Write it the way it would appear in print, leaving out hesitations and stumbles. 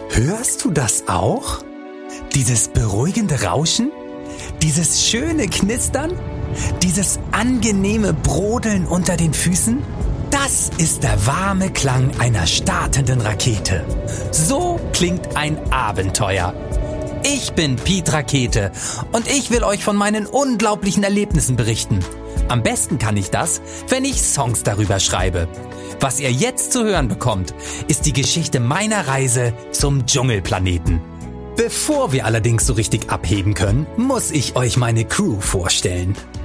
Hörst du das auch? Dieses beruhigende Rauschen? Dieses schöne Knistern? Dieses angenehme Brodeln unter den Füßen? Das ist der warme Klang einer startenden Rakete. So klingt ein Abenteuer. Ich bin Piet Rakete und ich will euch von meinen unglaublichen Erlebnissen berichten. Am besten kann ich das, wenn ich Songs darüber schreibe. Was ihr jetzt zu hören bekommt, ist die Geschichte meiner Reise zum Dschungelplaneten. Bevor wir allerdings so richtig abheben können, muss ich euch meine Crew vorstellen.